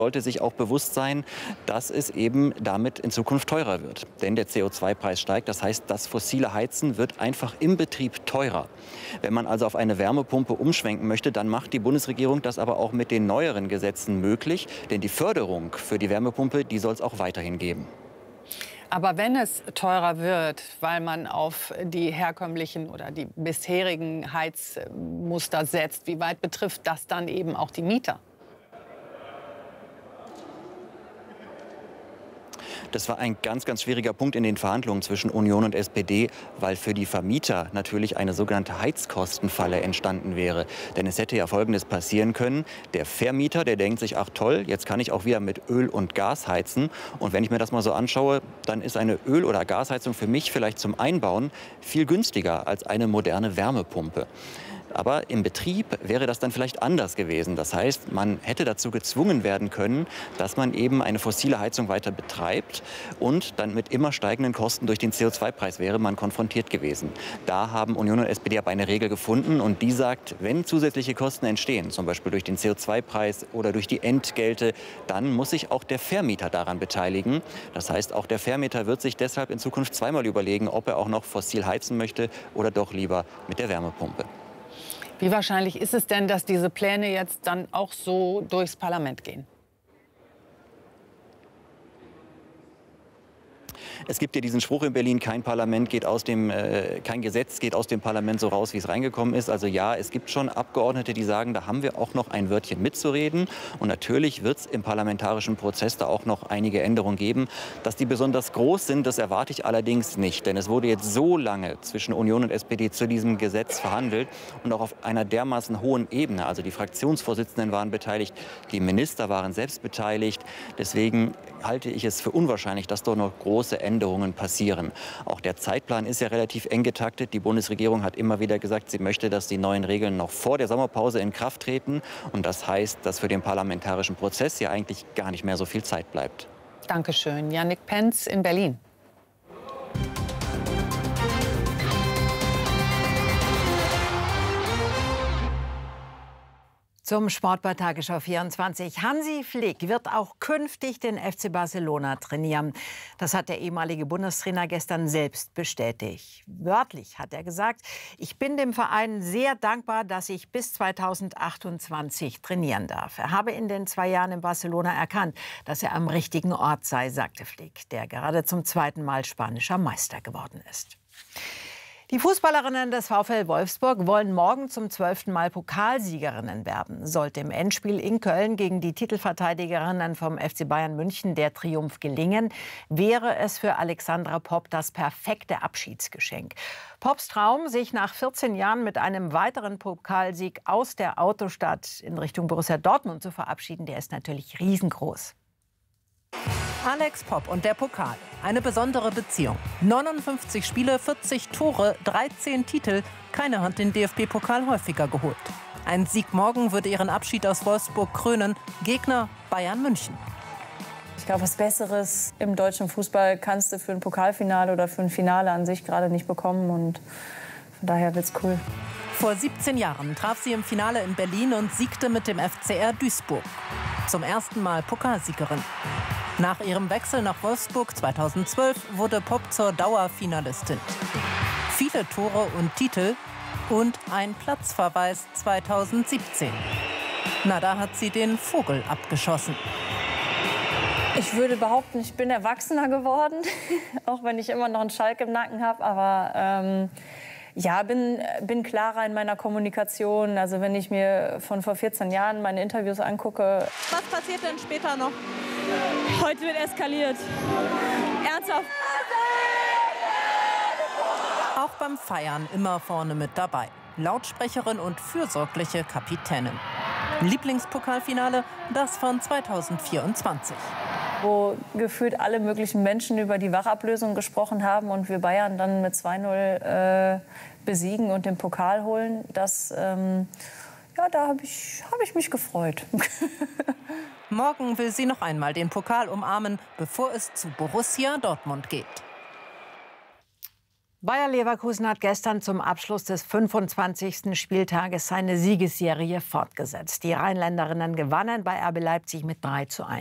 sollte sich auch bewusst sein, dass es eben damit in Zukunft teurer wird. Denn der CO2-Preis steigt. Das heißt, das fossile Heizen wird einfach im Betrieb teurer. Wenn man also auf eine Wärmepumpe umschwenken möchte, dann macht die Bundesregierung das aber auch mit den neueren Gesetzen möglich. Denn die Förderung für die Wärmepumpe, die soll es auch weiterhin geben. Aber wenn es teurer wird, weil man auf die herkömmlichen oder die bisherigen Heizmuster setzt, wie weit betrifft das dann eben auch die Mieter? Das war ein ganz, ganz schwieriger Punkt in den Verhandlungen zwischen Union und SPD, weil für die Vermieter natürlich eine sogenannte Heizkostenfalle entstanden wäre. Denn es hätte ja Folgendes passieren können. Der Vermieter, der denkt sich, ach toll, jetzt kann ich auch wieder mit Öl und Gas heizen. Und wenn ich mir das mal so anschaue, dann ist eine Öl- oder Gasheizung für mich vielleicht zum Einbauen viel günstiger als eine moderne Wärmepumpe. Aber im Betrieb wäre das dann vielleicht anders gewesen. Das heißt, man hätte dazu gezwungen werden können, dass man eben eine fossile Heizung weiter betreibt und dann mit immer steigenden Kosten durch den CO2-Preis wäre man konfrontiert gewesen. Da haben Union und SPD aber eine Regel gefunden und die sagt, wenn zusätzliche Kosten entstehen, zum Beispiel durch den CO2-Preis oder durch die Entgelte, dann muss sich auch der Vermieter daran beteiligen. Das heißt, auch der Vermieter wird sich deshalb in Zukunft zweimal überlegen, ob er auch noch fossil heizen möchte oder doch lieber mit der Wärmepumpe. Wie wahrscheinlich ist es denn, dass diese Pläne jetzt dann auch so durchs Parlament gehen? Es gibt ja diesen Spruch in Berlin, kein Gesetz geht aus dem Parlament so raus, wie es reingekommen ist. Also ja, es gibt schon Abgeordnete, die sagen, da haben wir auch noch ein Wörtchen mitzureden. Und natürlich wird es im parlamentarischen Prozess da auch noch einige Änderungen geben. Dass die besonders groß sind, das erwarte ich allerdings nicht. Denn es wurde jetzt so lange zwischen Union und SPD zu diesem Gesetz verhandelt und auch auf einer dermaßen hohen Ebene. Also die Fraktionsvorsitzenden waren beteiligt, die Minister waren selbst beteiligt. Deswegen halte ich es für unwahrscheinlich, dass dort noch große Änderungen passieren. Auch der Zeitplan ist ja relativ eng getaktet. Die Bundesregierung hat immer wieder gesagt, sie möchte, dass die neuen Regeln noch vor der Sommerpause in Kraft treten. Und das heißt, dass für den parlamentarischen Prozess ja eigentlich gar nicht mehr so viel Zeit bleibt. Dankeschön. Yannick Penz in Berlin. Zum Sport bei Tagesschau 24. Hansi Flick wird auch künftig den FC Barcelona trainieren. Das hat der ehemalige Bundestrainer gestern selbst bestätigt. Wörtlich hat er gesagt, ich bin dem Verein sehr dankbar, dass ich bis 2028 trainieren darf. Er habe in den 2 Jahren in Barcelona erkannt, dass er am richtigen Ort sei, sagte Flick, der gerade zum 2. Mal spanischer Meister geworden ist. Die Fußballerinnen des VfL Wolfsburg wollen morgen zum 12. Mal Pokalsiegerinnen werden. Sollte im Endspiel in Köln gegen die Titelverteidigerinnen vom FC Bayern München der Triumph gelingen, wäre es für Alexandra Popp das perfekte Abschiedsgeschenk. Popps Traum, sich nach 14 Jahren mit einem weiteren Pokalsieg aus der Autostadt in Richtung Borussia Dortmund zu verabschieden, der ist natürlich riesengroß. Alex Popp und der Pokal. Eine besondere Beziehung. 59 Spiele, 40 Tore, 13 Titel. Keiner hat den DFB-Pokal häufiger geholt. Ein Sieg morgen würde ihren Abschied aus Wolfsburg krönen. Gegner Bayern München. Ich glaube, was Besseres im deutschen Fußball kannst du für ein Pokalfinale oder für ein Finale an sich gerade nicht bekommen. Und von daher wird's cool. Vor 17 Jahren traf sie im Finale in Berlin und siegte mit dem FCR Duisburg. Zum ersten Mal Pokalsiegerin. Nach ihrem Wechsel nach Wolfsburg 2012 wurde Popp zur Dauerfinalistin. Viele Tore und Titel und ein Platzverweis 2017. Na, da hat sie den Vogel abgeschossen. Ich würde behaupten, ich bin erwachsener geworden, auch wenn ich immer noch einen Schalk im Nacken habe. Aber ja, bin klarer in meiner Kommunikation. Also wenn ich mir von vor 14 Jahren meine Interviews angucke. Was passiert denn später noch? Heute wird eskaliert. Ernsthaft. Auch beim Feiern immer vorne mit dabei. Lautsprecherin und fürsorgliche Kapitänin. Lieblingspokalfinale, das von 2024. Wo gefühlt alle möglichen Menschen über die Wachablösung gesprochen haben und wir Bayern dann mit 2-0 besiegen und den Pokal holen. Das, ja, da hab ich mich gefreut. Morgen will sie noch einmal den Pokal umarmen, bevor es zu Borussia Dortmund geht. Bayer Leverkusen hat gestern zum Abschluss des 25. Spieltages seine Siegesserie fortgesetzt. Die Rheinländerinnen gewannen bei RB Leipzig mit 3:1.